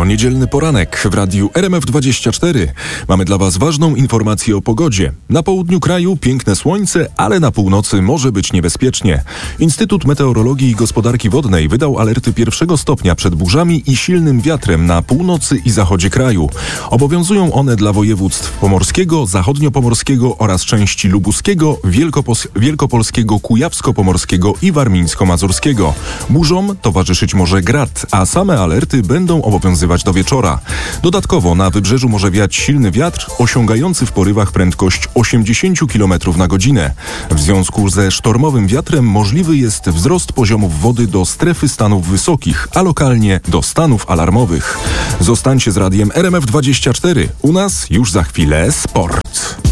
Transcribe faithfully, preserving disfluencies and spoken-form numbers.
To niedzielny poranek w radiu R M F dwadzieścia cztery. Mamy dla Was ważną informację o pogodzie. Na południu kraju piękne słońce, ale na północy może być niebezpiecznie. Instytut Meteorologii i Gospodarki Wodnej wydał alerty pierwszego stopnia przed burzami i silnym wiatrem na północy i zachodzie kraju. Obowiązują one dla województw pomorskiego, zachodniopomorskiego oraz części lubuskiego, Wielkopos- wielkopolskiego, kujawsko-pomorskiego i warmińsko-mazurskiego. Burzom towarzyszyć może grad, a same alerty będą obowiązywać do wieczora. Dodatkowo na wybrzeżu może wiać silny wiatr osiągający w porywach prędkość osiemdziesiąt kilometrów na godzinę. W związku ze sztormowym wiatrem możliwy jest wzrost poziomów wody do strefy stanów wysokich, a lokalnie do stanów alarmowych. Zostańcie z radiem R M F dwadzieścia cztery. U nas już za chwilę sport.